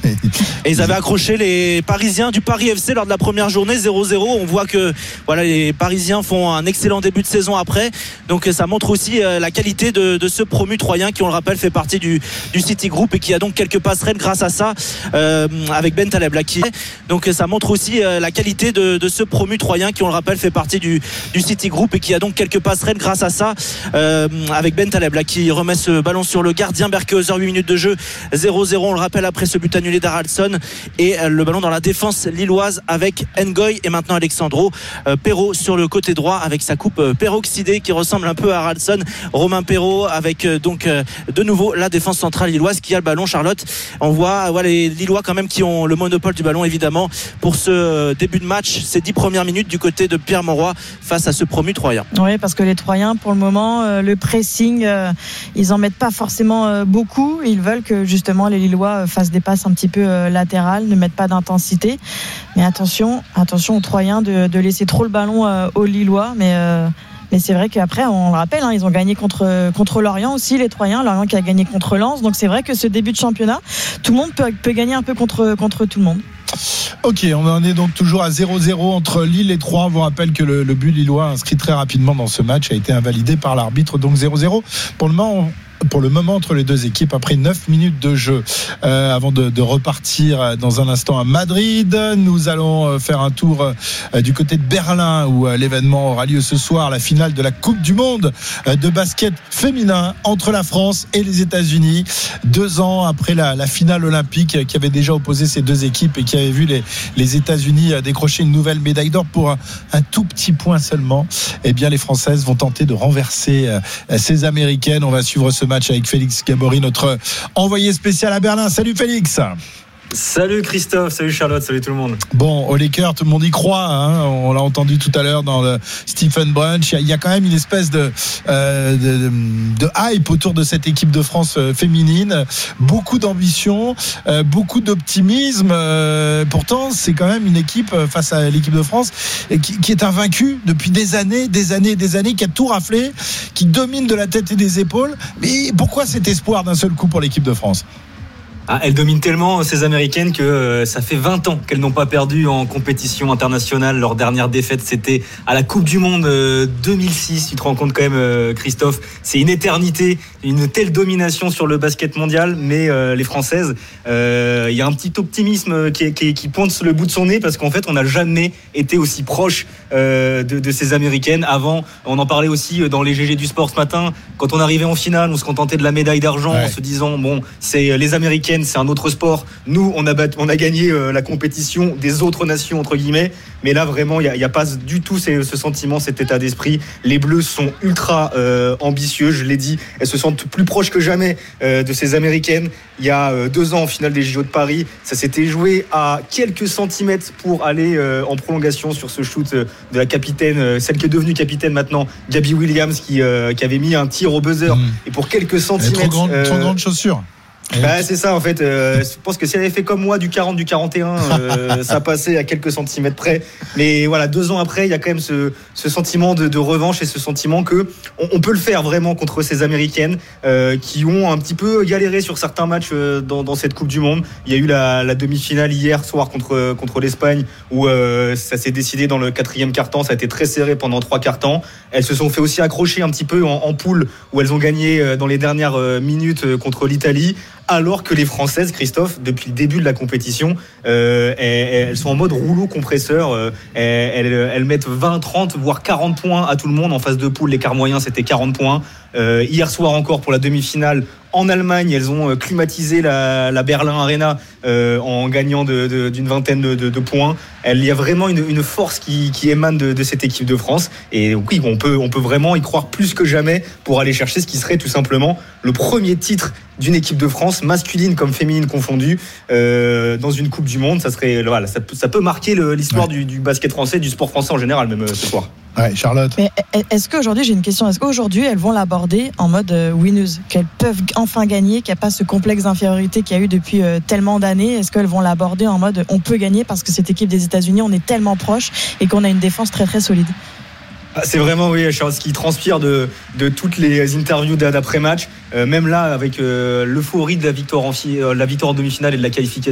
Et ils avaient accroché les Parisiens du Paris FC lors de la première journée 0-0. On voit que voilà, les Parisiens font un excellent début de saison après. Donc ça montre aussi la qualité de ce promu troyen qui, on le rappelle, fait partie du City Group et qui a donc quelques passerelles grâce à ça avec Ben Taleb là, donc ça montre aussi la qualité de ce promu troyen qui, on le rappelle, fait partie du City Group et qui a donc quelques passerelles grâce à ça avec Ben Taleb là, qui remet ce ballon sur le gardien Berkehauser. 8 minutes de jeu, 0-0, on le rappelle, après ce but annulé d'Haraldsson, et le ballon dans la défense lilloise avec Ngoy et maintenant Alexandro Perraud sur le côté droit avec sa coupe peroxydée qui ressemble un peu à Haraldsson. Romain Perraud avec donc de nouveau la défense centrale lilloise qui a le ballon. Charlotte, on voit les Lillois quand même qui ont le monopole du ballon évidemment pour ce début de match, ces 10 premières minutes du côté de Pierre Mauroy face à ce promu troyen. Oui, parce que les Troyens pour le moment le pressing ils en mettent pas forcément beaucoup. Ils veulent que justement les Lillois fassent des passes un petit peu latérales, ne mettent pas d'intensité, mais attention aux Troyens de laisser trop le ballon aux Lillois. Mais c'est vrai qu'après, on le rappelle, ils ont gagné contre Lorient aussi, les Troyens. Lorient qui a gagné contre Lens. Donc c'est vrai que ce début de championnat, tout le monde peut gagner un peu contre tout le monde. Ok, on en est donc toujours à 0-0 entre Lille et Troyes. On vous rappelle que le but lillois inscrit très rapidement dans ce match a été invalidé par l'arbitre. Donc 0-0 pour le moment entre les deux équipes après 9 minutes de jeu. Avant de repartir dans un instant à Madrid, nous allons faire un tour du côté de Berlin où l'événement aura lieu ce soir, la finale de la Coupe du Monde de basket féminin entre la France et les États-Unis. 2 ans après la finale olympique qui avait déjà opposé ces deux équipes et qui avait vu les États-Unis décrocher une nouvelle médaille d'or pour un tout petit point seulement. Eh bien, les Françaises vont tenter de renverser ces Américaines. On va suivre ce match avec Félix Gabory, notre envoyé spécial à Berlin. Salut Félix. Salut Christophe, salut Charlotte, salut tout le monde. Bon, aux Lakers, tout le monde y croit, on l'a entendu tout à l'heure dans le Stephen Brunch. Il y a quand même une espèce de hype autour de cette équipe de France féminine, beaucoup d'ambition, beaucoup d'optimisme. Pourtant, c'est quand même une équipe face à l'équipe de France qui est invaincue depuis des années, qui a tout raflé, qui domine de la tête et des épaules. Mais pourquoi cet espoir d'un seul coup pour l'équipe de France ? Elles dominent tellement ces Américaines que ça fait 20 ans qu'elles n'ont pas perdu en compétition internationale. Leur dernière défaite, c'était à la Coupe du Monde 2006. Tu te rends compte quand même, Christophe, c'est une éternité, une telle domination sur le basket mondial. Mais les Françaises, il y a un petit optimisme qui pointe sur le bout de son nez parce qu'en fait, on n'a jamais été aussi proche de ces Américaines. Avant, on en parlait aussi dans les GG du sport ce matin. Quand on arrivait en finale, on se contentait de la médaille d'argent en se disant, bon, c'est les Américaines, c'est un autre sport. Nous, on a gagné la compétition des autres nations, entre guillemets. Mais là, vraiment, il n'y a pas du tout ce sentiment, cet état d'esprit. Les Bleus sont ultra ambitieux, je l'ai dit. Elles se sentent plus proches que jamais de ces Américaines. Il y a 2 ans, en finale des JO de Paris, ça s'était joué à quelques centimètres pour aller en prolongation sur ce shoot de la capitaine, celle qui est devenue capitaine maintenant, Gabby Williams, qui avait mis un tir au buzzer. Et pour quelques centimètres... Trop grande chaussure. C'est ça en fait, je pense que si elle avait fait comme moi du 40, du 41 ça passait à quelques centimètres près, mais voilà, 2 ans après il y a quand même ce sentiment de revanche et ce sentiment que on peut le faire vraiment contre ces Américaines qui ont un petit peu galéré sur certains matchs dans cette Coupe du Monde. Il y a eu la demi-finale hier soir contre l'Espagne où ça s'est décidé dans le 4e quart-temps, ça a été très serré pendant 3 quarts-temps. Elles se sont fait aussi accrocher un petit peu en poule où elles ont gagné dans les dernières minutes contre l'Italie. Alors que les Françaises, Christophe, depuis le début de la compétition, elles sont en mode rouleau compresseur. Elles mettent 20, 30, voire 40 points à tout le monde. En phase de poule, l'écart moyen, c'était 40 points. Hier soir encore, pour la demi-finale, en Allemagne, elles ont climatisé la Berlin Arena en gagnant d'une vingtaine de points. Il y a vraiment une force qui émane de cette équipe de France. Et oui, on peut vraiment y croire plus que jamais pour aller chercher ce qui serait tout simplement le premier titre d'une équipe de France, masculine comme féminine confondue, dans une Coupe du Monde. Ça serait, voilà, ça peut marquer l'histoire du basket français, du sport français en général, même ce soir. Ouais, Charlotte. Mais est-ce qu'aujourd'hui, j'ai une question, est-ce qu'aujourd'hui elles vont l'aborder en mode winneuse, qu'elles peuvent enfin gagner, qu'il n'y a pas ce complexe d'infériorité qu'il y a eu depuis tellement d'années? Est-ce qu'elles vont l'aborder en mode on peut gagner parce que cette équipe des États-Unis, on est tellement proche et qu'on a une défense très très solide? C'est vraiment, oui, Charles, ce qui transpire de toutes les interviews d'après-match, même là avec l'euphorie de la victoire en demi-finale et de la qualification